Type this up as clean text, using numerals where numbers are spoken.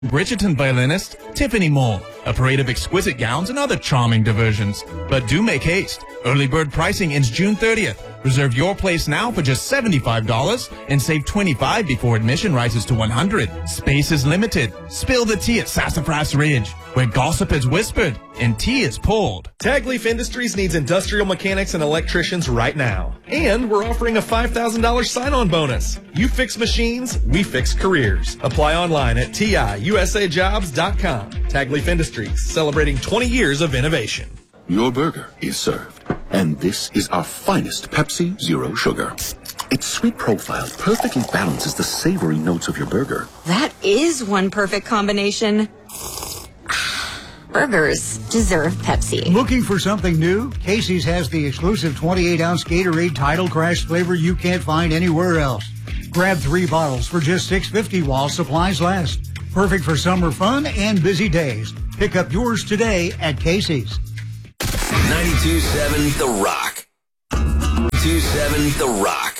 Bridgerton violinist Tiffany Moore. A parade of exquisite gowns and other charming diversions. But do make haste. Early bird pricing ends June 30th. Reserve your place now for just $75 and save $25 before admission rises to $100. Space is limited. Spill the tea at Sassafras Ridge, where gossip is whispered and tea is pulled. Tagleaf Industries needs industrial mechanics and electricians right now. And we're offering a $5,000 sign-on bonus. You fix machines, we fix careers. Apply online at tiusajobs.com. Tagleaf Industries, celebrating 20 years of innovation. Your burger is served. And this is our finest Pepsi Zero Sugar. Its sweet profile perfectly balances the savory notes of your burger. That is one perfect combination. Burgers deserve Pepsi. Looking for something new? Casey's has the exclusive 28-ounce Gatorade Tidal Crash flavor you can't find anywhere else. Grab 3 bottles for just $6.50 while supplies last. Perfect for summer fun and busy days. Pick up yours today at Casey's. 92.7 The Rock. 92.7 The Rock.